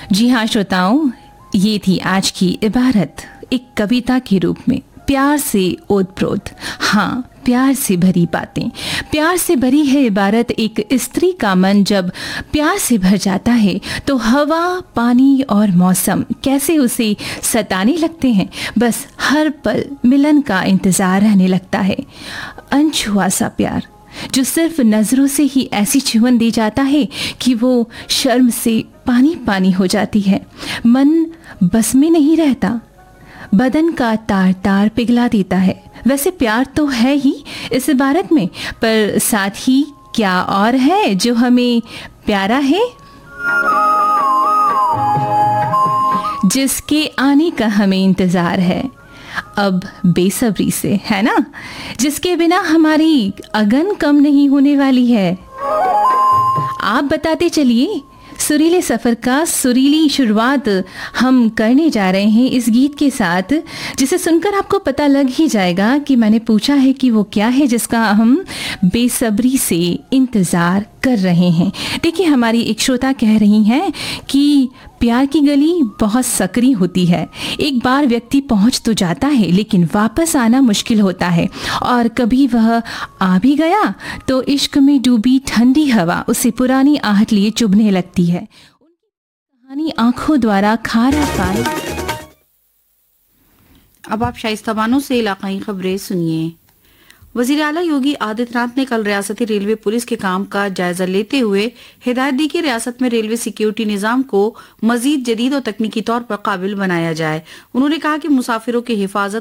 जी हाँ श्रोताओं, ये थी आज की इबारत एक कविता के रूप में। प्यार से ओतप्रोत, हाँ प्यार से भरी बातें, प्यार से भरी है इबारत। एक स्त्री का मन जब प्यार से भर जाता है तो हवा, पानी और मौसम कैसे उसे सताने लगते हैं। बस हर पल मिलन का इंतजार रहने लगता है। अनछुआ सा प्यार जो सिर्फ नजरों से ही ऐसी चुभन दे जाता है कि वो शर्म से पानी पानी हो जाती है। मन बस में नहीं रहता, बदन का तार तार पिघला देता है। वैसे प्यार तो है ही इस इबारत में, पर साथ ही क्या और है जो हमें प्यारा है, जिसके आने का हमें इंतजार है अब बेसब्री से, है ना, जिसके बिना हमारी अगन कम नहीं होने वाली है। आप बताते चलिए। सुरीले सफ़र का सुरीली शुरुआत हम करने जा रहे हैं इस गीत के साथ, जिसे सुनकर आपको पता लग ही जाएगा कि मैंने पूछा है कि वो क्या है जिसका हम बेसब्री से इंतज़ार कर रहे हैं। देखिए, हमारी एक श्रोता कह रही हैं कि प्यार की गली बहुत सकरी होती है। एक बार व्यक्ति पहुंच तो जाता है लेकिन वापस आना मुश्किल होता है, और कभी वह आ भी गया तो इश्क में डूबी ठंडी हवा उसे पुरानी आहट लिए चुभने लगती है। उनकी कहानी आंखों द्वारा खारा पानी। अब आप शाइस्ता बानो से इलाकाई खबरें सुनिए। वज़ीर आला योगी आदित्यनाथ ने कल रियासती रेलवे पुलिस के काम का जायजा लेते हुए हिदायत दी कि रियासत में रेलवे सिक्योरिटी निजाम को मजीद जदीद और तकनीकी तौर पर काबिल बनाया जाए। उन्होंने कहा कि मुसाफिरों की हिफाजत